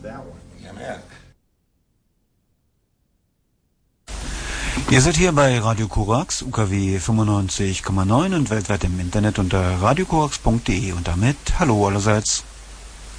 Ihr seid hier bei Radio Korax, UKW 95,9 und weltweit im Internet unter radiokorax.de und damit hallo allerseits.